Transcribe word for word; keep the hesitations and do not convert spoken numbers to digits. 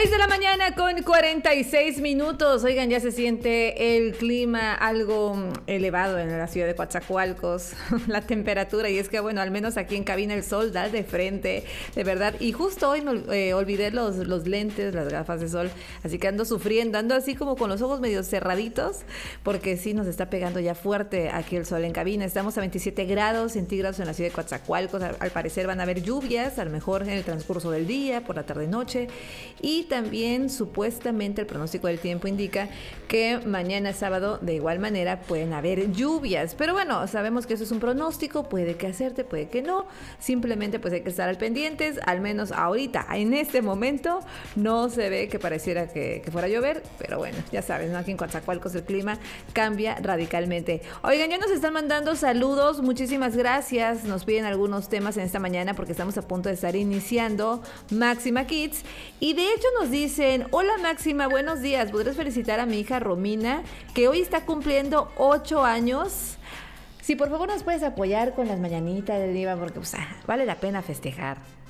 Seis de la mañana con cuarenta y seis minutos. Oigan, ya se siente el clima algo elevado en la ciudad de Coatzacoalcos, la temperatura, y es que bueno, al menos aquí en cabina el sol da de frente, de verdad, y justo hoy me eh, olvidé los, los lentes, las gafas de sol, así que ando sufriendo, ando así como con los ojos medio cerraditos, porque sí nos está pegando ya fuerte aquí el sol en cabina. Estamos a veintisiete grados centígrados en la ciudad de Coatzacoalcos. Al, al parecer van a haber lluvias, a lo mejor en el transcurso del día, por la tarde-noche, y también supuestamente el pronóstico del tiempo indica que mañana sábado de igual manera pueden haber lluvias, pero bueno, sabemos que eso es un pronóstico, puede que acerte, puede que no, simplemente pues hay que estar al pendientes. Al menos ahorita, en este momento, no se ve que pareciera que, que fuera a llover, pero bueno, ya sabes, ¿no? Aquí en Coatzacoalcos el clima cambia radicalmente. Oigan, ya nos están mandando saludos, muchísimas gracias, nos piden algunos temas en esta mañana porque estamos a punto de estar iniciando Máxima Kids, y de hecho nos dicen: hola Máxima, buenos días, ¿podrías felicitar a mi hija Romina, que hoy está cumpliendo ocho años? Sí, por favor nos puedes apoyar con las mañanitas del día, porque pues, ah, vale la pena festejar.